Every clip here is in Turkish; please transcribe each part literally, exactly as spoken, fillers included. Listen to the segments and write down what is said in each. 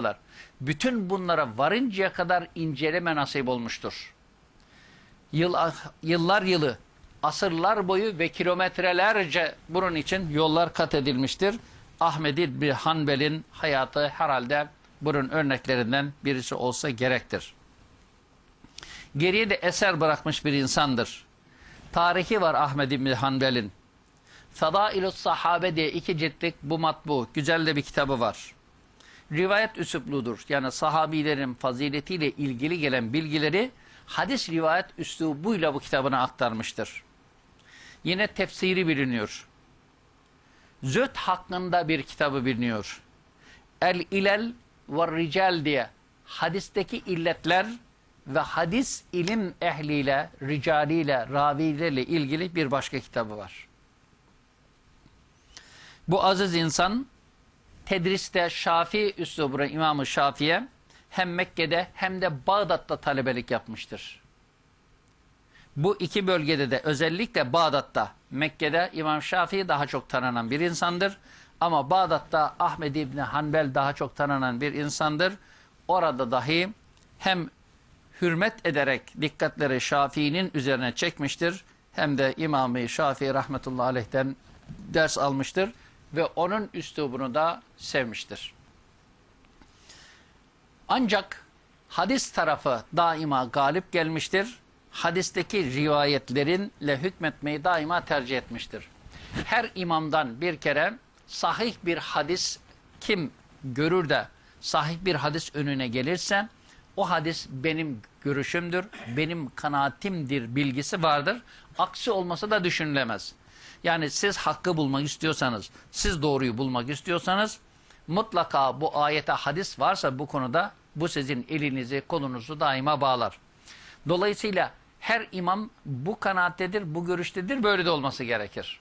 kadar, bütün bunlara varıncaya kadar inceleme nasip olmuştur. Yıl, yıllar yılı, asırlar boyu ve kilometrelerce bunun için yollar kat edilmiştir. Ahmed İbni Hanbel'in hayatı herhalde bunun örneklerinden birisi olsa gerektir. Geriye de eser bırakmış bir insandır. Tarihi var Ahmed İbni Hanbel'in. Fadailus Sahabe diye iki ciltlik bu matbu, güzel de bir kitabı var. Rivayet üslupludur. Yani sahabilerin faziletiyle ilgili gelen bilgileri hadis rivayet üslubuyla bu kitabına aktarmıştır. Yine tefsiri biliniyor. Zühd hakkında bir kitabı biliniyor. El-İlel ve Rical diye hadisteki illetler ve hadis ilim ehliyle, ricaliyle, ravilerle ilgili bir başka kitabı var. Bu aziz insan tedriste Şafii üslubuna İmam-ı Şafii'ye hem Mekke'de hem de Bağdat'ta talebelik yapmıştır. Bu iki bölgede de özellikle Bağdat'ta, Mekke'de İmam Şafii daha çok tanınan bir insandır. Ama Bağdat'ta Ahmed İbni Hanbel daha çok tanınan bir insandır. Orada dahi hem hürmet ederek dikkatleri Şafii'nin üzerine çekmiştir, hem de İmam-ı Şafii rahmetullahi aleyh'ten ders almıştır ve onun üslubunu da sevmiştir. Ancak hadis tarafı daima galip gelmiştir. Hadisteki rivayetlerinle hükmetmeyi daima tercih etmiştir. Her imamdan bir kere sahih bir hadis kim görür de sahih bir hadis önüne gelirse o hadis benim görüşümdür, benim kanaatimdir bilgisi vardır. Aksi olması da düşünülemez. Yani siz hakkı bulmak istiyorsanız, siz doğruyu bulmak istiyorsanız mutlaka bu ayete hadis varsa bu konuda bu sizin elinizi, kolunuzu daima bağlar. Dolayısıyla her imam bu kanaattedir, bu görüştedir, böyle de olması gerekir.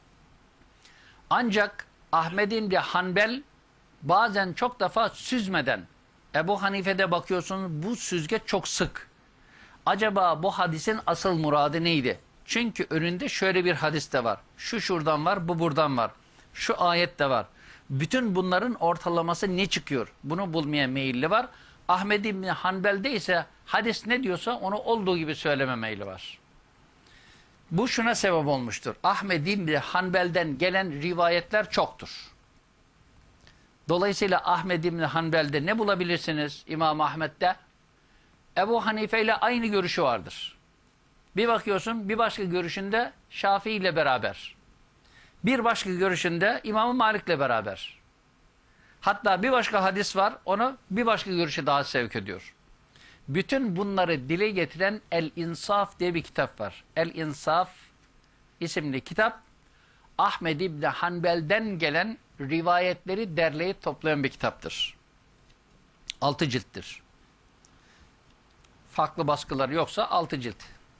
Ancak Ahmed İbni Hanbel bazen çok defa süzmeden, Ebu Hanife'de bakıyorsunuz bu süzgeç çok sık. Acaba bu hadisin asıl muradı neydi? Çünkü önünde şöyle bir hadis de var. Şu şuradan var, bu buradan var. Şu ayet de var. Bütün bunların ortalaması ne çıkıyor? Bunu bulmaya meyilli var. Ahmed İbni Hanbel'de ise hadis ne diyorsa onu olduğu gibi söyleme meyli var. Bu şuna sebep olmuştur. Ahmed İbni Hanbel'den gelen rivayetler çoktur. Dolayısıyla Ahmed İbni Hanbel'de ne bulabilirsiniz? İmam Ahmet'te Ebu Hanife ile aynı görüşü vardır. Bir bakıyorsun bir başka görüşünde Şafii ile beraber. Bir başka görüşünde İmam-ı Malik ile beraber. Hatta bir başka hadis var, onu bir başka görüşe daha sevk ediyor. Bütün bunları dile getiren El-İnsaf diye bir kitap var. El-İnsaf isimli kitap, Ahmed İbni Hanbel'den gelen rivayetleri derleyip toplayan bir kitaptır. Altı cilttir. Farklı baskıları yoksa altı cilt.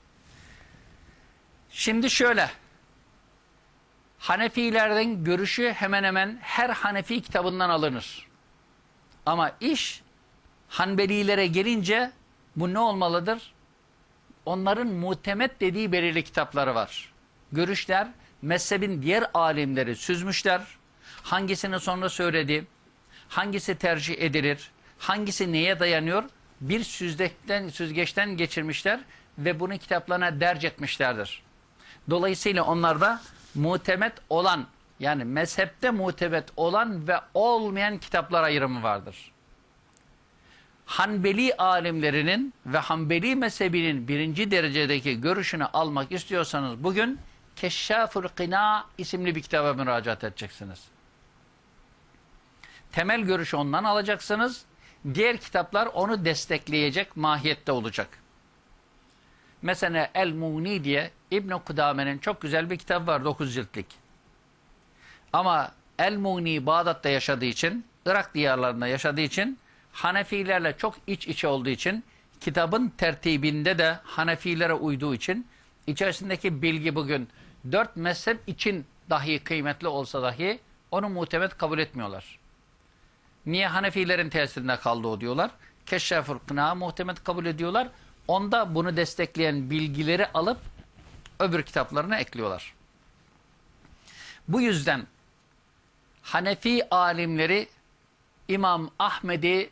Şimdi şöyle, Hanefilerden görüşü hemen hemen her Hanefi kitabından alınır. Ama iş Hanbelilere gelince bu ne olmalıdır? Onların mutemet dediği belirli kitapları var. Görüşler, mezhebin diğer alimleri süzmüşler. Hangisini sonra söyledi, hangisi tercih edilir, hangisi neye dayanıyor? Bir süzgeçten, süzgeçten geçirmişler ve bunu kitaplarına derc etmişlerdir. Dolayısıyla onlarda mutemet olan, yani mezhepte mutemet olan ve olmayan kitaplar ayrımı vardır. Hanbeli alimlerinin ve Hanbeli mezhebinin birinci derecedeki görüşünü almak istiyorsanız bugün Keşşaful Kina isimli bir kitaba müracaat edeceksiniz. Temel görüşü ondan alacaksınız. Diğer kitaplar onu destekleyecek mahiyette olacak. Mesela El-Muğni diye İbn-i Kudame'nin çok güzel bir kitabı var, dokuz ciltlik. Ama El-Muğni Bağdat'ta yaşadığı için, Irak diyarlarında yaşadığı için, Hanefilerle çok iç içe olduğu için, kitabın tertibinde de Hanefilere uyduğu için, içerisindeki bilgi bugün dört mezhep için dahi kıymetli olsa dahi onu mutemet kabul etmiyorlar. Niye? Hanefilerin tesirinde kaldı o diyorlar. Keşşaful Kına muhtemet kabul ediyorlar. Onda bunu destekleyen bilgileri alıp öbür kitaplarına ekliyorlar. Bu yüzden Hanefi alimleri İmam Ahmed'i